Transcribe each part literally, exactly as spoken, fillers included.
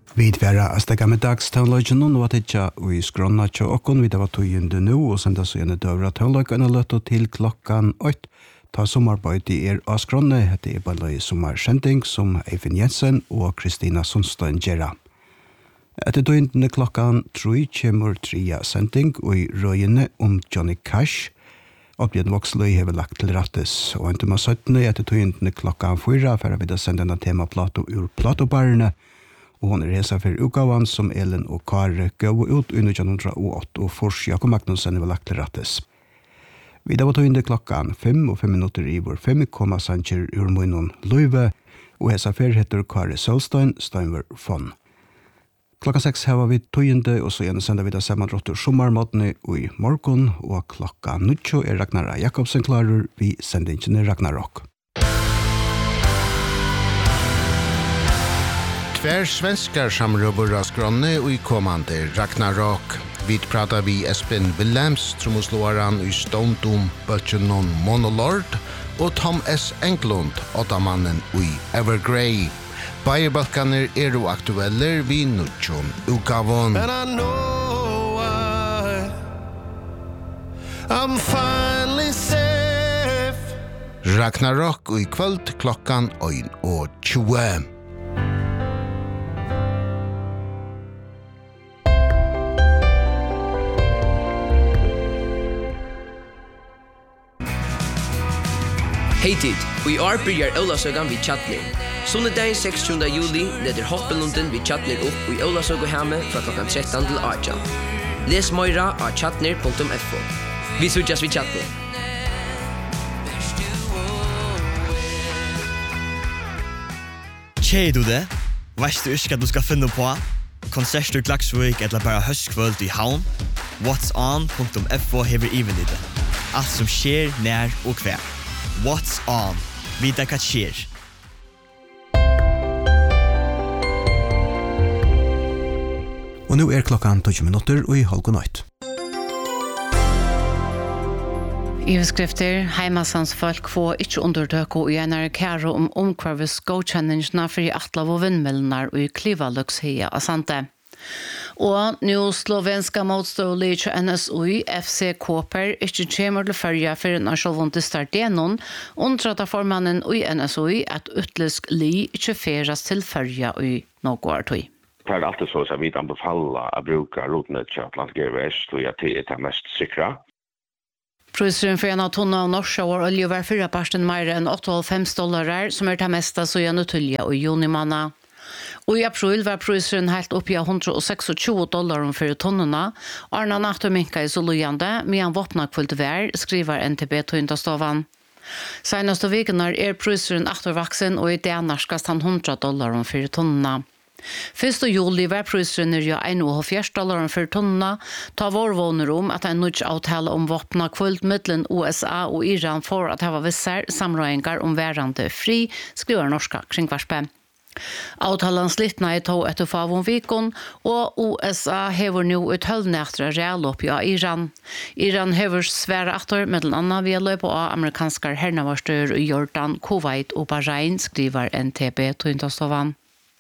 Vi tverra astega med dagstøvløgjen og at ikke vi skrona til okkon, vi det var tøyende nå, og senda så gjerne døvra tøvløgjen og løtto til klokkan åtte. Ta sommarbeid i er av skronne, hette er bare i sommarsending som Eivind Jensen og Kristina Sundstein gjerra. Etter tøyende klokkan tre kommer tria sending og i røyene om Johnny Cash. Oppgjøden Voksløy har vi lagt til rattes, og en timme syttende etter tøyende klokkan fyra for å videre sende denne tema Plato ur Platobarene, og hun er hesa for utgavan som Ellen og Kare gav ut i nitton oh åtte, og Fors Jakob Magnusson var lagt til rattes. Vi da var tøyende klokkan fem og fem minutter i vår fem, komma sanger ur munnen Løyve, og hesa for heter Kare Sølstein, Steinver Fond. Klokka seks her var vi tøyende, og så gjerne sender vi da sammen rått ur sommarmåtene i morgen, og klokka nutjo er Ragnar Jakobsen klarer vi sendingen Ragnarok. Tvær svenskar samrøver av skronne og i kommande Ragnarok. Vi pratar vi Espen Willems, trommoslåaren i Stone Doom, Bøtjenon Monolord, og Tom S. Englund, åttamannen i Evergrey. Baierbalkaner er jo aktueller vi nutjon utgavon. And I know I, I'm finally safe. Ragnarok og i kvöld klokkan ein og tjue. Hej tid, vi är börjar Ólavsøkan vid Chatnir. Sunnudagin seksogtjúgunda juli leder Hoppelunden vid Chatnir upp i Ólavsøkuhemme fra klokkan tretton til artjan. Les meira av chatnir punktum f o. Vi sutjas vid Chatnir. Kjei du det? Veist du ikke hva du skal finne på? Konsert i Klaksvik eller bare høstkvöld i havn? what's on punktum f o hever even i det. Alt som skjer nær og kvær. What's on? Vita hva skjer. Og nå er klokkan tolv minutter og i halv nøyt. Iveskrifter, heimasansfolk får ikke undertøk og gjerne kære om omkvarves godkjenningene for i atlav og vindmølner og i klivaløksheia av Sante. Og nå slovenska motståelig til N S U I, F C Koper, ikke kommer til førje for en asjolvund til start igjennom, undret av formannen i N S U I at utlysk li ikke feres til førje i noe år tog. Det er alltid så at vi anbefaler å bruke rotene til Atlantic Airways, og at det er det mest sikre. Prisen for en av tonne av norsk og olje var fyra parsten mer enn åttaoghalvfems dollarer, som er det meste så gjerne tulje og junimanna. Og i april var prisen helt oppe i one hundred twenty-six dollar for tonnene. Arna Natterminka i Solujande, med en våpnakfullt vær, skriver N T B Tøyndastovan. Seneste vikene er prisen ettervaksen, og i det norskast han one hundred dollar for tonnene. Første juli var prisen jo eighty dollar for tonnene, ta vår våner om at en nødt avtale om våpnakfullt mellom U S A og Iran for at det var visse samrøyngar om værende fri, skriver norska kringvarspe. Avtalen slittna i to etter favon vikon, og U S A hever nå et høllnætre reallopp av Iran. Iran hever svære atter, mellom annet via løp av amerikanske hernavarstøyer i Jordan, Kuwait og Bahrain, skriver N T B Tøyndastovan.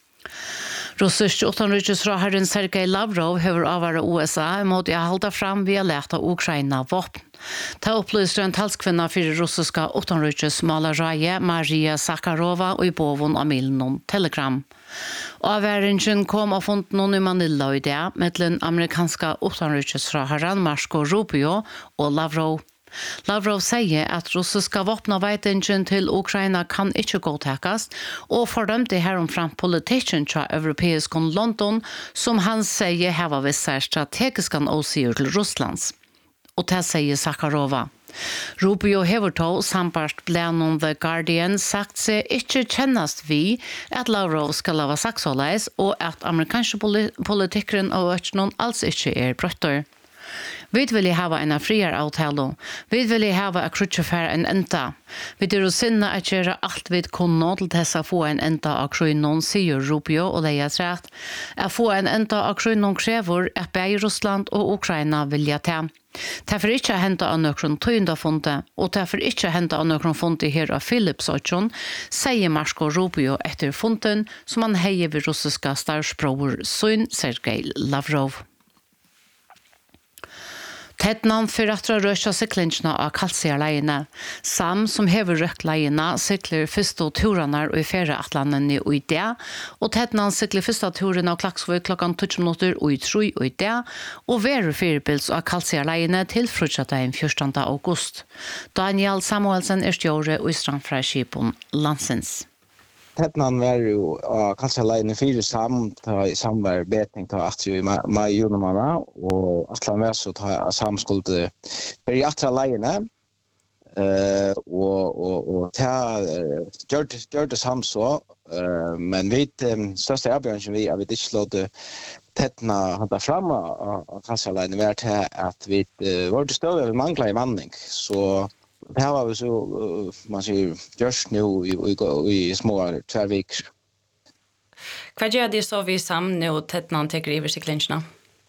Russisk utenriksrådherren Sergej Lavrov hever avvare U S A mot å holde fram via leta Ukraina våpen. Ta opplyser en talskvinna for russiska utenriksmalaraje Maria Sakharova og i bovon av Milnon Telegram. Avværingen kom av fonden i Manila i det, med den amerikanske utenriksrådherren Marco Rubio og Lavrov. Lavrov sier at russiska våpnaveitingen til Ukraina kan ikke godtakas, og fordømte heromfram politikken til europeisk London, som han sier hava visse strategiske åsier til Russlands. Og det sier Sakharova. Rubio hever to sambart blænon The Guardian sagt seg ikke kjennast vi at Lavrov skal lava saksåleis, og at amerikanske politikkeren og økjennom alls ikke er brøtter. Vi vil ha en friere avtale. Vi vil ha en krutjefær en enda. Vi er å sinne at gjøre alt vi kunne til disse få en enda av krønnen, sier Rubio og Leia Træt. Å få en enda av krønnen krever at begge Russland og Ukraina vilja til. Derfor ikke hente av nøkron tøynda fonde, og derfor ikke hente av nøkron fonde her av Philips-åtsjon, sier Marsko Rubio etter fonden som han heier ved russiska starsprover Søyn Sergei Lavrov. Tettnan for at røsja syklingsna av kalsiarleiene. Sam, som hever røkt leiene, sykler første turanar og i fere atlandene i det, og Tettnan sykler første turen av Klaksvøy klokkan tolv minutter og i tru og i det, og veru firebils av kalsiarleiene til frutjataen fjortende august. Daniel Samuelsen er stjåre og i strandfraskipon Landsens. Tettnan var jo av kalsiarleiene fire sam, ta i samvær betning ta at jo i mai junemanna, og atlan var så ta sam skulle beri atra leiene, uh, og, og, og ta gjør, gjør det sam så, uh, men vi um, største avgjørelsen vi er vi ikke låte Tettna hata fram av kalsiarleiene var til at vi uh, var det støve vi manglet i manning, så det här var vi så, man säger, just nu i, i, i små två veckor. Vad gör det så vi sam nu och Tettnan täcker över cyklingarna?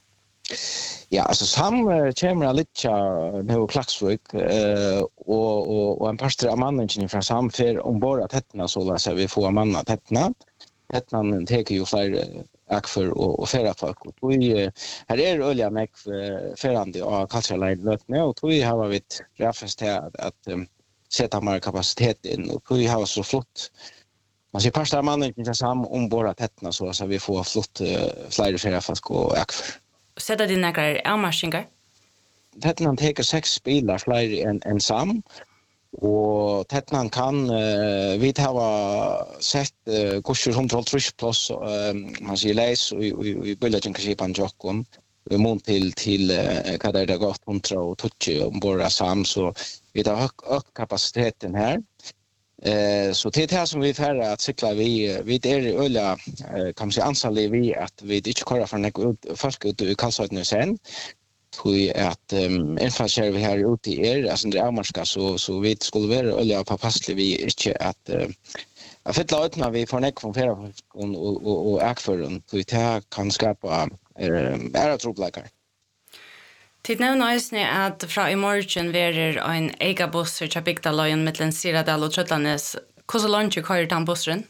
Ja, alltså sam kommer lite nu Klaksvik uh, och, och, och en pastor av mannen från sam för ombord att Tettna så läser vi får manna Tettna. Tettnan täcker ju fler akför och, och färra folk. Och vi, här är det olja med färrande av kalsiarleiene nu och vi har vi räffast till att, att um, sätta mer kapacitet in och vi har så flott. Man ser pastor av mannen inte sam ombord att Tettna så att vi får flott uh, fler färra folk och akför. Sätta dina grejer avmarsningar? Tettnan täcker sex bilar fler än, än sam. Og Tettnan kan uh, vi har sett uh, kurser hundratals plus uh, man sier leis og i bulletinskipan jokken vi mån til til uh, hva det er gått hundra og tutsi ombord sam så vi har økt øk kapasiteten her uh, så til det som vi får at sykla vi vi er øyla uh, kan man si ansallig vi at vi ikke kører for nek folk ut i kalsøytene sen tui at um, infrastruktur vi har ute i er, altså det er avmarska, så, så vi skulle være olja påpasselig vi ikke at uh, at fylla utna vi får nekk fra flere og, og, og, og akføren, så det kan skapa uh, æra tropleikar. Tid nevna eisne at fra i morgen verer en ega busser til Bygdaløyen mittlen Siradal og Trøtlanes. Hvordan langt kører den busseren?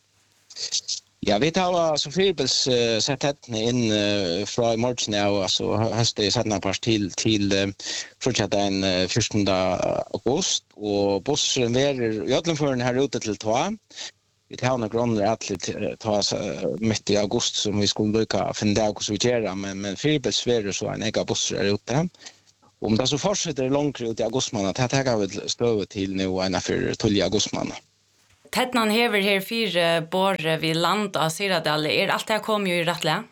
Ja, vi har som fyrbils uh, sett Tettna inn uh, fra i morgen av, altså høste i settende par til, til uh, fortsatt den uh, fjortende august, og bussen verer i ødlenføren her ute til Tva. Vi har noen grunner at ta uh, midt i august som vi skulle lykke å finne det hvordan vi gjør, men, men fyrbils verer så en egen busser her ute. Om det så fortsetter langt ut i augustmåned, det tar vi støvet til nå enn for tolv augustmåned. Tettnan hever her fire borre vid land av Siradal. Er alt det kom jo i rettelig?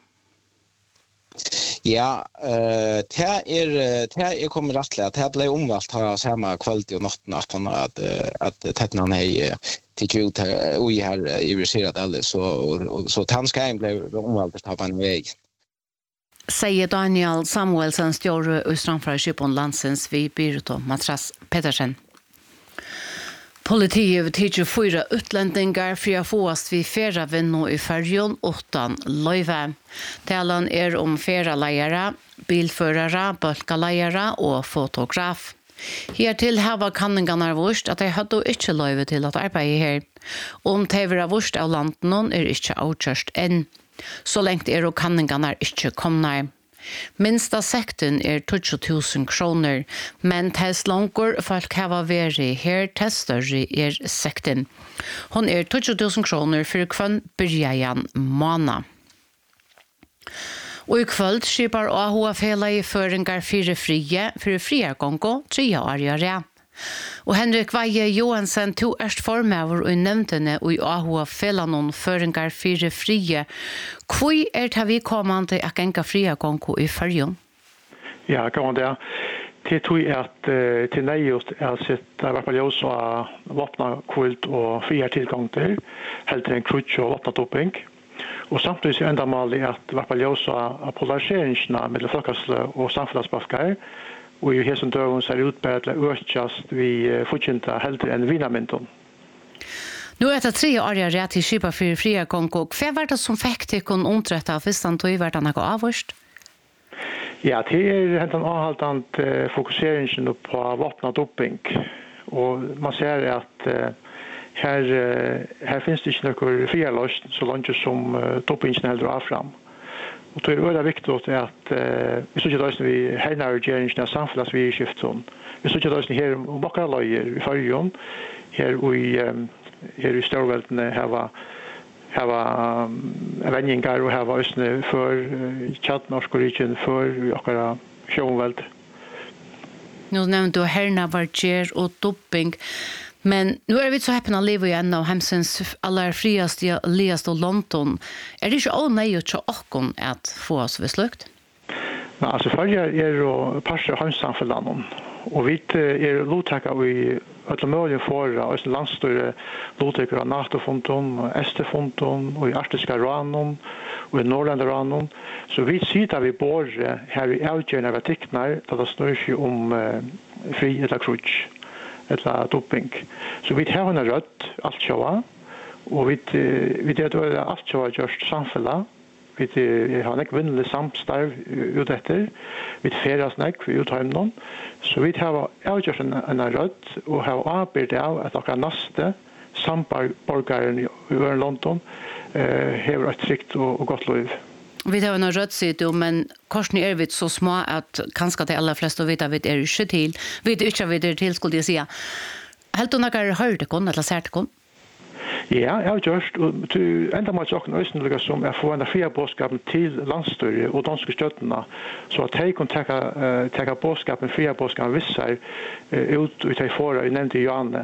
Ja, uh, det er det er kommer rettelig. Det ble omvalgt ha samme kvalitet og natten at at at Tettnan er til ut her og her i Siradal så og, så Tanskaim ble omvalgt ta på en vei. Sier Daniel Samuelsen stjåre i strandfraskipon Landsens vid Birto Matras Pettersen. Politiet vil tidsi fyra utlendingar for å fåast vid færa vinno i färjon utan løyve. Talan er om færa leiere, bilførere, bølkaleiere og fotograf. Hertil hava kanningarna vurst at de hadde ikke løyve til at arbeide her. Om tevra vurst av landen er ikke avkjørst enn. Så lengt er og kanningarna ikke komnar. Minsta sekten er tjugo tusen kroner, men tess langer folk hava veri her, tess større er sekten. Hon er tjugo tusen kroner for kvann byrjajan måna. Og i kvöld skipar A H F-hela i føringar fire frie, fire frie gongo, tre årjare. Og Henrik Veie Johansen to erst formøver og nevntene og i A H F-hela noen føringar fire frie. Hvor er det vi kommande at genga frie gongo i fyrjon? Ja, kan man det. Det tror jeg at uh, til nei just er sett i hvert fall jo så våpna kult og fria tilgang til, helt en krutsk og våpna topping. Og samtidig så enda målet at i hvert fall ljøsa av polariseringene mellom folkeslø og samfunnsbafkar, og i hesen døven så er utbredt til å økjast vi fortjenta heldre enn vinamynden. Nu är det tre år jag rätt i skipa för fria konko. Hva var det som fikk til kun omtretta av fistan tog vært han noe avvurst? Ja, det er hentan avhaltant uh, fokuseringen på vapna doping. Og man ser at uh, her, uh, her finnes det ikke noe fria løst så langt som uh, dopingen heldur av fram. Og det er veldig viktig at uh, vi så ikke løsning vi heinar regjeringen av samfunnet vi er i skiften. Vi så ikke løsning her om bakkara løyer i fargen, her i um, her i storveltene hava hava um, venjingar og hava østene for uh, Tjattnorsk og Riken for okkara sjånveld. Nu nevnte du herna varger og doping, men nu er vi så heppene å leve igjen av hemsens aller friaste og liaste og London. Er det ikke å nøye til åkken at få oss ved slukt? Nei, altså farger er jo parser heimsamfunnet, og vi er lovtakka i alle mulige fora, og i landstyre lovtakere av NATO-fonton, S T-fonton, og i Arktiska ranon, og i Norrlanda ranon. Så vi sitter vi både her i avgjørende av artikler, da det snur seg om uh, fri eller krutsk, eller doping. Så vi har en rødt, alt sjåa, og vi, vi er det alt sjåa gjørst samfunnet. Vi har nek vinnelig samstarv ut etter. Vi feras nek ut heimnon. Så vi har avgjørst en, en rødt og har arbeid av at dere neste samborgaren i London eh, hever et trygt og, og godt liv. Vi har en rødt side, men korsen er vi så små at kanskje de aller fleste vet at vi er ikke til. Vi er ikke vi er til, skulle jeg si. Helt du noe hørte kun, eller særte kun? Ja, jeg har gjort, og til enda måte åkken øysenlige som er få en av fria bådskapen til landstyret og danske støttene, så at de kan teka, uh, teka bådskapen, fria bådskapen visser uh, ut ut i fora, jeg nevnte Johanne.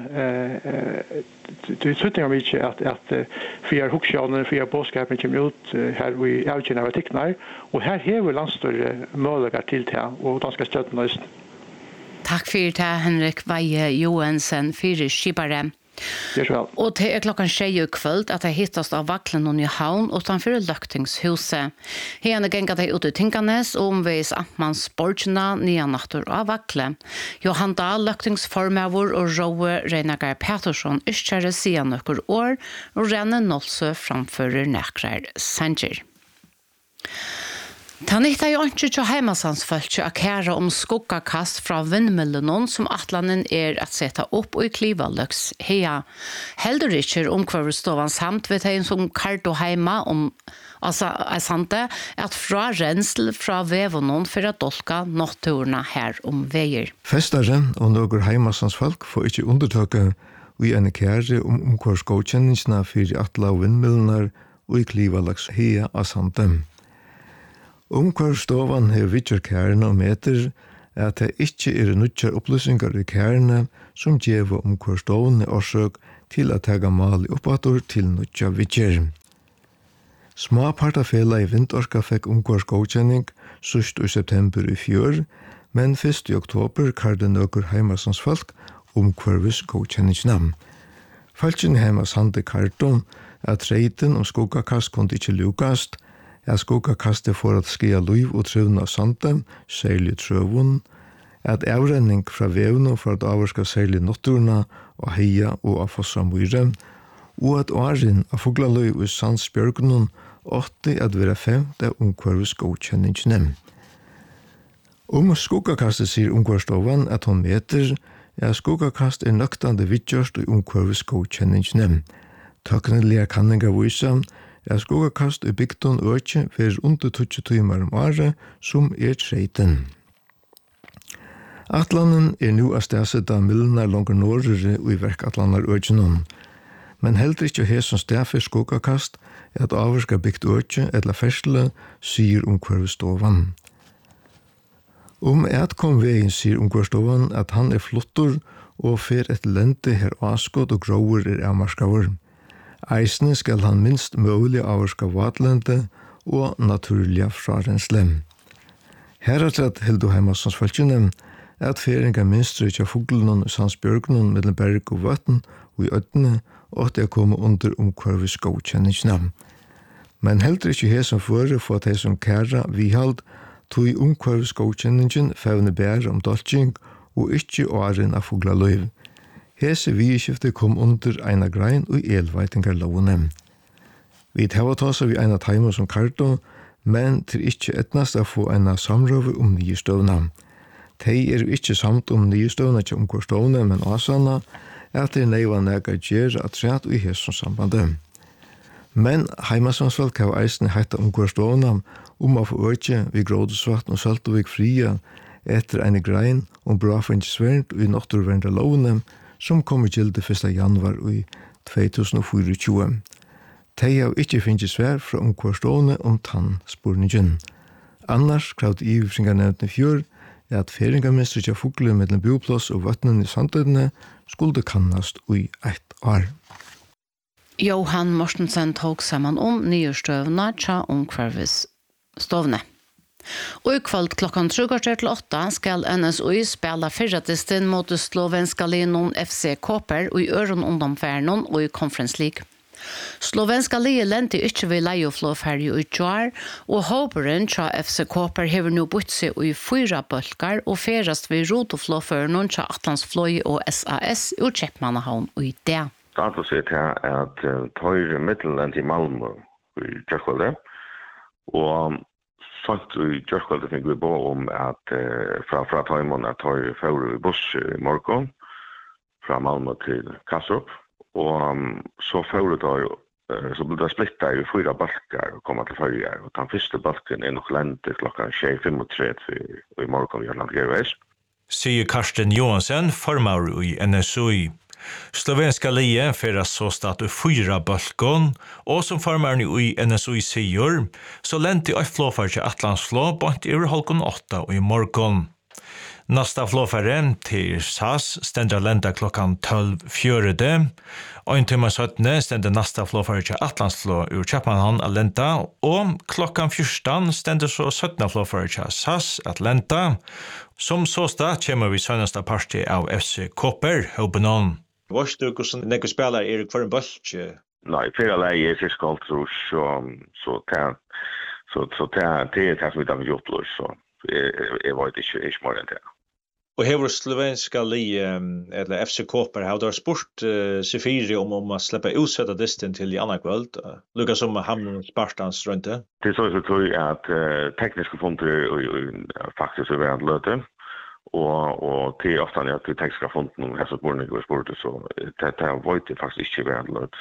Det er trytninger om ikke at, at uh, fria huksjonen, fria bådskapen kommer ut uh, her i avgjørende av artikler, og her hever landstyret mulighet til det, og danske støttene øysen. Takk for det, Henrik Veie Johansen, fire skipare. Og det er klokken tjej i kvöld at jeg hittast av vaklen i havn utanfor løktingshuset. Hene genga de ut i Tinkanes og omveis Amtmans borgina nye natter av vakle. Johan Dahl, løktingsformavur og Roe Reinagar Pettersson yskjære siden nøkker år og Rene Nolsø framfører nekrar sanger. Tanita jo ikke til heimasansfølge å kære om skuggakast fra vindmøllen som atlanen er at sette opp og i klivaløks heia. Heldur ikke om hver ståvan samt ved en som karto heima om altså er sante at fra rensel fra vevonen for å dolka natturene her om veier. Festaren og noen heimasansfolk får ikke undertøke og en kære om omkvarsgodkjenningsene for atla vindmøllenar og i klivaløks heia av sante. Omkvarstovan har vidtjør kærene og meter at det ikke er nødtjør opplysninger i kærene som gjør omkvarstovan i årsøk til at tega mal i oppator til nødtjør vidtjør. Små partafela i vindorska fikk omkvarsgodkjenning sørst i september i fjør, men først i oktober karde nøkker heimasansfolk omkvarvis godkjenningsnamn. Falskjen heimasande karton at reiten om skogakast kunne ikke lukast, at skogakastet for at skria liv og trøvn av sanden, særlig trøvun, at avrenning fra vevene for at avvarska særlig notturna og heia og av fossa myre, og at åren av foglaløy og sandsbjørgunnen åtti at være femte omkvarvis godkjenningsnem. Om skogakastet sier omkvarstovan at hon meter at skogakast er nøktande vidtjørst og omkvarvis godkjenningsnem. Tøknelige kanninga vise at skogakast i bygdon økje for under tjúgu timer om året som er treiten. Atlanen er nu av stedsetta millene langer norrere og i verkatlanar økjenon, men heller ikke her som sted for skogakast er at avvarska bygd økje eller fersle sier omkvarvestovan. Om et kom veien sier omkvarvestovan at han er flottor og fer et lente her askot og gråer er amarskavur. Eisne skal han minst mulig avvarska vatlende og naturlige frarensle. Her er det heldu heimasansfølgjene at feringa minstri ikke fuglenon og sandsbjørgnon mellom berg og vatten og i øttene åtte jeg komme under omkvarvis godkjenningsnavn. Men heldur ikke her som fører for at de som kæra vi hald tog omkvarvsgodkjenningen fevne bære om dolking og ikke åren av fogla løyv. Hese vi-skifte kom under eina grein og elveitingar lovene. Vi tar ta seg vi eina timer som karto, men til ikke etnast å få eina samrøve om nye støvna. De er ikke samt om nye støvna til omkvarstøvne, men asanna er at det neiva nega gjer at rett i hesson sambandet. Men heimasamsvalg har eisne heita omkvarstøvna om å få økje vi grådesvatten og saltovik fria etter eina grein om brafinnsvernt og i naturvernda lovene som kommer til det første januar i två tusen tjuefire. De har ikke finnet svar fra omkvarstående om tannspurningen. Annars kravde ivringarnevnten fjør er at feringarmester til fugler mellom bioplass og vattnen i sandødene skulle kannast i ett år. Johan Mortensen tok sammen om nyårstøvna tja omkvarvesstøvne. Og i kveld klokken tjue til åtta skal N S U spela fyrratisten mot slovenska linon F C Koper og i øren ungdomfærnon og i Conference League. Slovenska linon lente ikke ved leioflåferdig og i tjar, og håperen tja F C Koper hever nå bort seg i fyra bølgar og ferast ved rotoflåførnon tja Atlantsfløy og S A S og Kjeppmannahavn og i det. Status er til at tøyre middelend i Malmö i Kjørskvalde, og sånt i Kjørskvalde fikk vi på om at fra, fra Tøymon at tøyre fører i buss i morgen fra Malmö til Kastrup, og um, så fører det så blir det splittet i fyra balkar og kommer til førjer, og den første balken er nok lentet klokken tjue femogtretti i morgen i Jørland Gerveis. Sier Karsten Johansen, formar i N S U. Slovenska lie feras så stat i fyra balkon, og som formaren i N S U sier, så lente i flåfar til Atlantsflå bant i halvkon åtta og i morgon. Nasta flåfaren til S A S stender lenda klokkan tolv fjørede, og en timme søttene stender nasta flåfaren til Atlantsflå ur Kjeppmannahavn at lenda, og klokkan fjørstan stender så søttene flåfaren til S A S at lenda, som så stat kommer vi sønneste parti av F C Koper, Hobenon. Vars du hvordan nekker spiller er hver en bølg? Nei, fyrir leie er fiskalt, så så det så så det er det som vi har gjort, så jeg vet ikke, ikke mer enn det. Og hever slovenska li, eller F C Koper, har du spurt uh, Sefiri om, om å slippe utsetta distin til i annan kvöld, uh, lukka som Hamnen Spartans rundt det? Det er så jeg tror at uh, tekniske funter er faktisk er hverandre løte, og, og det er ofte at det tekniske funten om hesset morgen og spurte, så det er veit det faktisk ikke hverandre løte.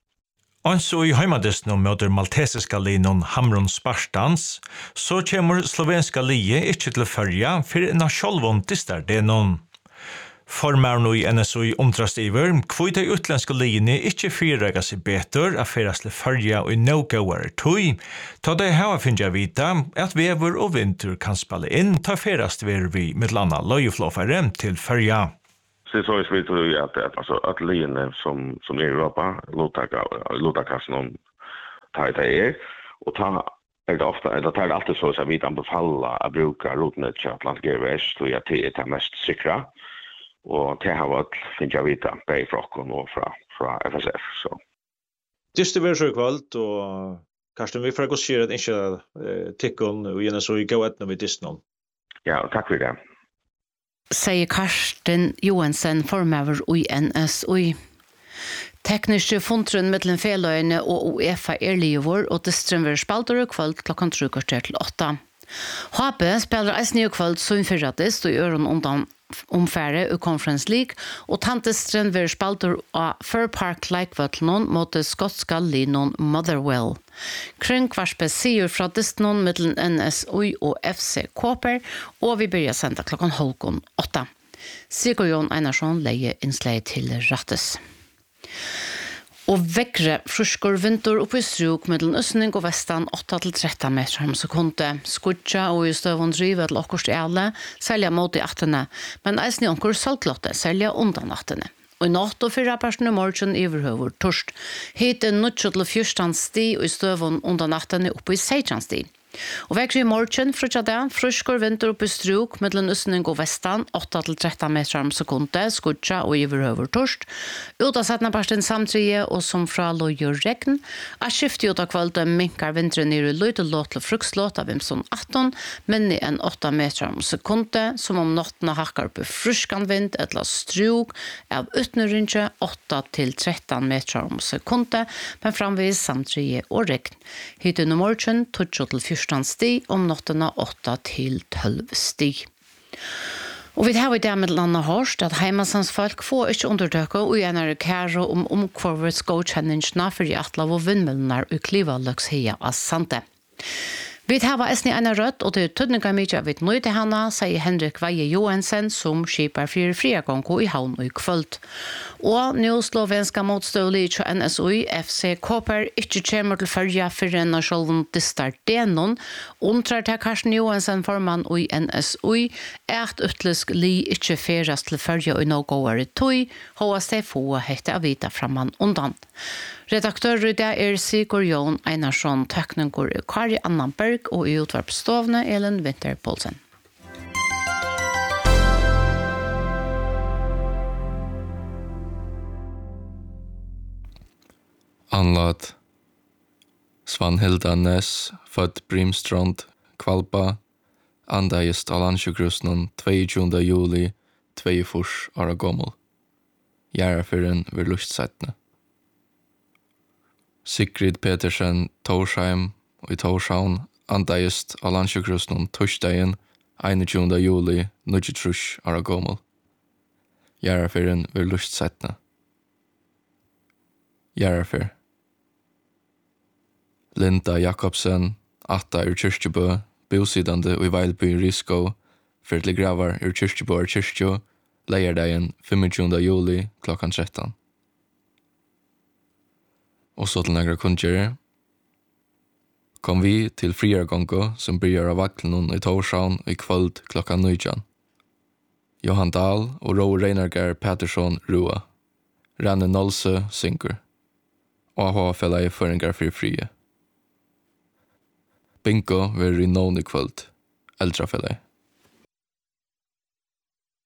Anso i heimadisten møter maltesiska linon Hamron Spartans, så kommer slovenska lie ikke til førja for en av sjolvån distar det noen. Formaren i N S U omtrast iver, hvor de utländska liene ikke fyrrega seg betur av feras til førja og no-goer tøy, ta de hava finja vita at vever og vinter kan spille inn ta feras ver vi med landa løyeflåfare til førja. Så så är det ju att att alltså att linjen som som i Europa låta låta kassen om ta det är och ta är det ofta det tar alltid så så vi kan befalla att bruka rotnet till Atlantic Airways så jag det är mest säkra och det har varit finns jag vita på från och från från F S F så. Just det var så kvalt och Karsten vi får gå se att inte tickon och gärna så gå ut när vi disnon. Ja, tack för det. Sier Karsten Johansen, formøver i N S U. Tekniske funtren mellom Feløyene og UEFA er livet, og distren vil spalte og kveld klokken tjue til åtta. H P spiller eisen i kveld som fyrrattest og gjør en undan omfære i Conference League, og tantestren vil spalte av Fir Park Leikvøtlen mot det skotska linon Motherwell. Kringkvarspe sier fra distnon mellom N S U og F C Koper, og vi börjar senda klokken halvkon åtta. Sigurd Jon Einarsson leier innslag til rattes. Og vekkre fruskor vinter oppe i struk mellom østning og vestan åtta til tretton meter om sekunde. Skudja og i støvun driver til okkurst ele, selja mot i attene, men eisen i onkur saltlotte selja undan attene. Og i natt og fyrra personen i morgen iverhøver torst. Hit er nuttjo til fjørstan sti og i støvun undan attene oppe i seitjan sti. Og vekker i morgen, frutja det, fruskor vinter opp i struk, mellom østning og vestan, åtta til tretton meter om sekundet, skudja og iverhøver torst. Ut av settene parsten samtrige, og som fra loj og regn. A skiftet ut av kvalitet minkar vinteren nere i løyt og låt til frukslåt av Vimson atton, men i en åtta meter om sekundet, som om nottene hakkar på fruskan vind, etla struk, av utnørinje, åtta til tretton meter om sekundet, men framvis samtrige og regn. Hittin i morgen, tjugo til fjorton stig, om nottene åtta til tolv stig. Og vi har i det med landet hørst at heimasansfolk får ikke undertøke og gjerne kære om omkvarvets godkjenningsna for i atlav og vindmølner og klivaløkshia av Sante. Vi har esni en rødt, og det er tødninga mykje av et nøyde hana, sier Henrik Veie Johansen, som skipar fyrir friagongo i havn og i kvöld. Og nå slovenska motståelig til N S U I, F C Koper, ikke kommer til følge for en av sjølven distar denon, undrar til Karsten Johansen formann i N S U I, at utlysk li ikke ferast til følge og nå går i tøy, hva steg få hette av vita framan undan. Redaktør i det er Sigurd Jon Einarsson, tekniker Kari Annan Berg og i utvarpstovene Elin Winter Poulsen. Anlad Svanhilda Ness, född Brimstrand, Kvalpa, andagist av landsjukrusnen tjugoandra juli tjugofyrs åra gammel. Järafyren vid lustsättne. Sigrid Petersen Torsheim og i Torshavn andagist av landsjukrusnen torsdagen einogtjúgunda juli níggjuogtrýss ára gamal. Jarafyrin vid lustsättne. Jarafyr. Linda Jakobsen, atta ur Kyrkjebø, bosidande i Veilby Risko, fyrir til gravar ur Kyrkjebø Kyrkjö, leierdagen tjugofemte juli klokkan tretton. Og så til nægra kundgjere. Kom vi til friargongo som bryr av vaklen i Torshavn i kvöld klokkan nitton. Johan Dahl og Ro Reinargar Pettersson Rua. Ranne Nolse synker. Og A H-fella i føringar for frie. Bingo ver i nån i kvöld. Eldrafella.